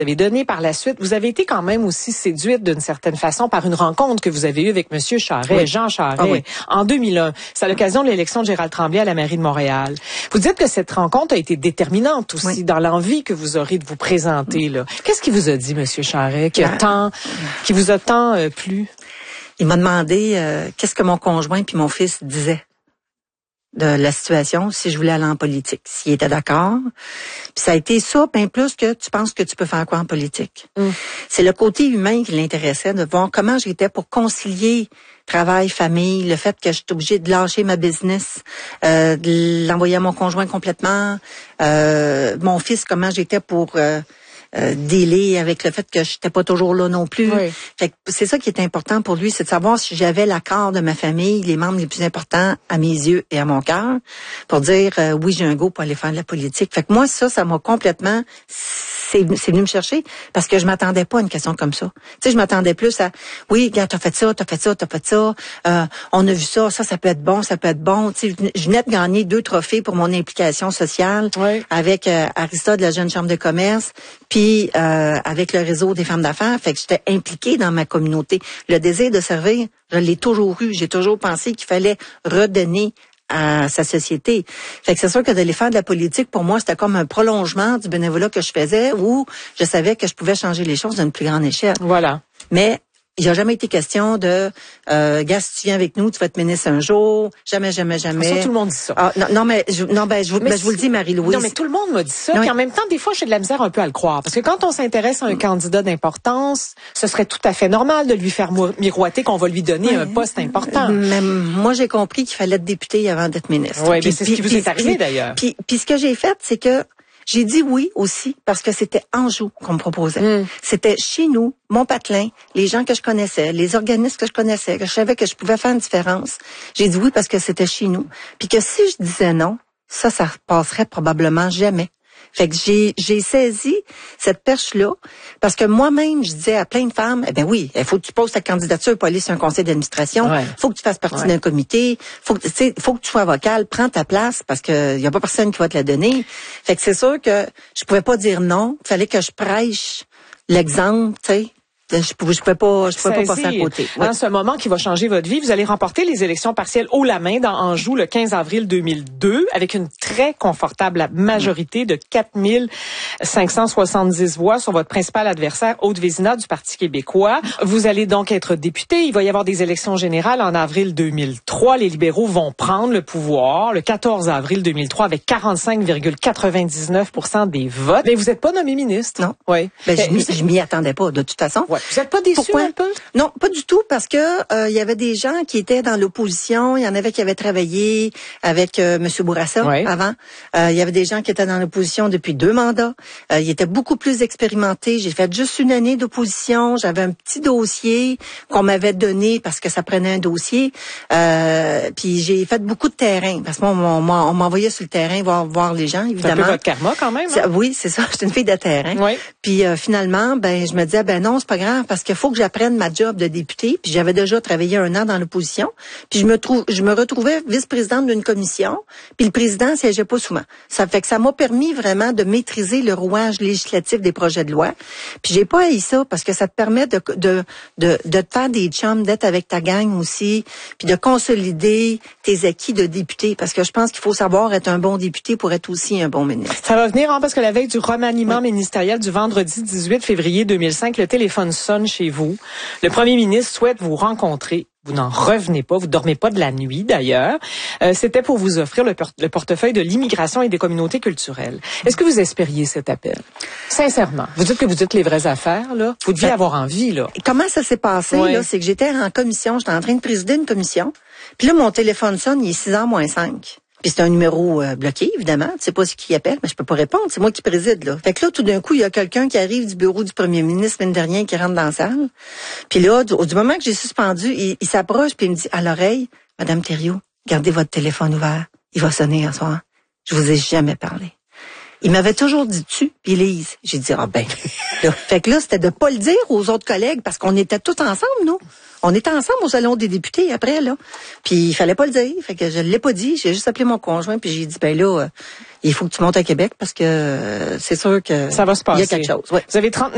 Vous avez donné par la suite. Vous avez été quand même aussi séduite d'une certaine façon par une rencontre que vous avez eue avec Monsieur Charest, oui. Jean Charest, en 2001. C'est à l'occasion de l'élection de Gérald Tremblay à la mairie de Montréal. Vous dites que cette rencontre a été déterminante aussi dans l'envie que vous aurez de vous présenter, là. Qu'est-ce qu'il vous a dit, Monsieur Charest, qui vous a tant plu? Il m'a demandé qu'est-ce que mon conjoint puis mon fils disaient de la situation, si je voulais aller en politique, s'il était d'accord. Puis ça a été ça, bien plus que tu penses que tu peux faire quoi en politique. C'est le côté humain qui l'intéressait, de voir comment j'étais pour concilier travail, famille, le fait que je suis obligée de lâcher ma business, de l'envoyer à mon conjoint complètement, mon fils, comment j'étais pour dealer avec le fait que j'étais pas toujours là non plus. Oui. Fait que c'est ça qui est important pour lui, c'est de savoir si j'avais l'accord de ma famille, les membres les plus importants à mes yeux et à mon cœur, pour dire oui, j'ai un go pour aller faire de la politique. Fait que moi, ça m'a complètement... C'est venu me chercher parce que je m'attendais pas à une question comme ça. Tu sais, je m'attendais plus à oui, gars, t'as fait ça. On a vu ça peut être bon, ça peut être bon. Tu sais, je venais de gagner 2 trophées pour mon implication sociale avec Arista de la Jeune Chambre de commerce, puis avec le réseau des femmes d'affaires. Fait que j'étais impliquée dans ma communauté. Le désir de servir, je l'ai toujours eu. J'ai toujours pensé qu'il fallait redonner à sa société. Fait que c'est sûr que d'aller faire de la politique, pour moi, c'était comme un prolongement du bénévolat que je faisais où je savais que je pouvais changer les choses d'une plus grande échelle. Voilà. Mais il n'y a jamais été question de gars, si tu viens avec nous, tu vas être ministre un jour. Jamais. Ça, tout le monde dit ça. Ah, je vous le dis, Marie-Louise. Non, mais tout le monde m'a dit ça. Puis en même temps, des fois, j'ai de la misère un peu à le croire. Parce que quand on s'intéresse à un candidat d'importance, ce serait tout à fait normal de lui faire miroiter qu'on va lui donner un poste important. Mais moi, j'ai compris qu'il fallait être député avant d'être ministre. Oui, mais c'est ce qui vous est arrivé d'ailleurs. Puis ce que j'ai fait, c'est que j'ai dit oui aussi parce que c'était Anjou qu'on me proposait. C'était chez nous, mon patelin, les gens que je connaissais, les organismes que je connaissais, que je savais que je pouvais faire une différence. J'ai dit oui parce que c'était chez nous. Puis que si je disais non, ça passerait probablement jamais. Fait que j'ai saisi cette perche-là parce que moi-même, je disais à plein de femmes, eh ben oui, il faut que tu poses ta candidature pour aller sur un conseil d'administration, faut que tu fasses partie d'un comité, faut que tu sois vocale, prends ta place parce que y a pas personne qui va te la donner. Fait que c'est sûr que je pouvais pas dire non, il fallait que je prêche l'exemple, tu sais. Je pouvais pas passer à côté. Dans ce moment qui va changer votre vie, vous allez remporter les élections partielles haut la main dans Anjou le 15 avril 2002 avec une très confortable majorité de 4570 voix sur votre principal adversaire, Aude Vézina du Parti québécois. Vous allez donc être député. Il va y avoir des élections générales en avril 2003. Les libéraux vont prendre le pouvoir le 14 avril 2003 avec 45,99% des votes. Mais vous n'êtes pas nommé ministre. Non. Oui. Ben, je m'y attendais pas, de toute façon. Ouais. Vous n'êtes pas déçu un peu? Non, pas du tout, parce que il y avait des gens qui étaient dans l'opposition. Il y en avait qui avaient travaillé avec M. Bourassa avant. Il y avait des gens qui étaient dans l'opposition depuis 2 mandats. Ils étaient beaucoup plus expérimentés. J'ai fait juste une année d'opposition. J'avais un petit dossier qu'on m'avait donné parce que ça prenait un dossier. Puis j'ai fait beaucoup de terrain, parce qu'on m'envoyait sur le terrain voir les gens, évidemment. C'est un peu votre karma quand même. Hein? Oui, c'est ça. J'étais une fille de terrain. Oui. Puis finalement, je me disais, non, c'est pas grave, parce qu'il faut que j'apprenne ma job de député. Puis j'avais déjà travaillé 1 an dans l'opposition. Puis je me retrouvais vice-présidente d'une commission. Puis le président siégeait pas souvent. Ça fait que ça m'a permis vraiment de maîtriser le rouage législatif des projets de loi. Puis j'ai pas haï ça parce que ça te permet de te faire des chums, d'être avec ta gang aussi, puis de consolider tes acquis de député. Parce que je pense qu'il faut savoir être un bon député pour être aussi un bon ministre. Ça va venir, parce que la veille du remaniement ministériel du vendredi 18 février 2005, le téléphone sonne chez vous. Le premier ministre souhaite vous rencontrer. Vous n'en revenez pas, vous dormez pas de la nuit d'ailleurs. C'était pour vous offrir le portefeuille de l'immigration et des communautés culturelles. Est-ce que vous espériez cet appel? Sincèrement. Vous dites que vous dites les vraies affaires, là. Vous deviez avoir envie, là. Comment ça s'est passé, là? C'est que j'étais en commission, j'étais en train de présider une commission. Puis là, mon téléphone sonne, il est 6h moins 5. Puis c'est un numéro bloqué, évidemment. Tu sais pas ce qui appelle, mais je peux pas répondre. C'est moi qui préside, là. Fait que là, tout d'un coup, il y a quelqu'un qui arrive du bureau du premier ministre, semaine dernière, qui rentre dans la salle. Puis là, du moment que j'ai suspendu, il s'approche puis il me dit à l'oreille, Madame Thériault, gardez votre téléphone ouvert. Il va sonner un soir. Je vous ai jamais parlé. Il m'avait toujours dit tu, puis Lise. J'ai dit, là. Fait que là, c'était de pas le dire aux autres collègues, parce qu'on était tous ensemble, nous. On était ensemble au salon des députés après, là. Puis il fallait pas le dire. Fait que je l'ai pas dit. J'ai juste appelé mon conjoint, puis j'ai dit, il faut que tu montes à Québec, parce que c'est sûr que ça va se passer. Il y a quelque chose. Ouais. Vous avez 39